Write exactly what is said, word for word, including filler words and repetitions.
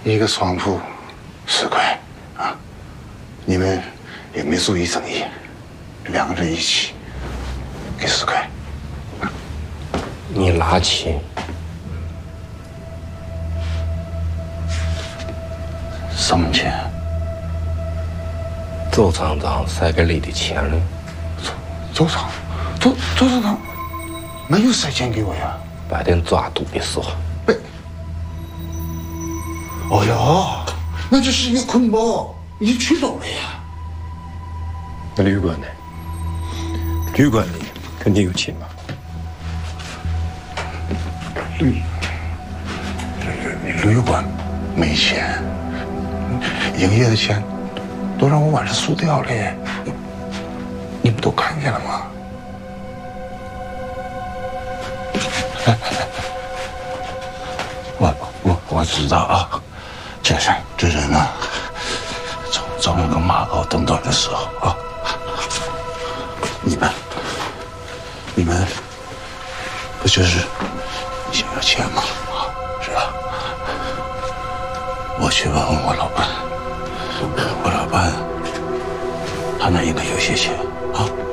一个床铺十块啊，你们也没注意生意，两个人一起给十块。啊、 你拿钱。 什么钱？ 周厂长塞给你的钱呢？ 周周厂，周周厂长没有塞钱给我呀。 白天抓赌的时候。 被。哦哟，那就是一个捆包，已经取走了呀。 那旅馆呢？旅馆里肯定有钱嘛。 旅旅旅馆没钱。 营业的钱都让我晚上输掉了耶，你们都看见了吗？我我我知道啊，先生，这人啊，总总有个马高登短的时候啊。你们，你们不就是想要钱吗？啊，是吧？我去问问我老伴。 我老伴，他那应该有些钱啊。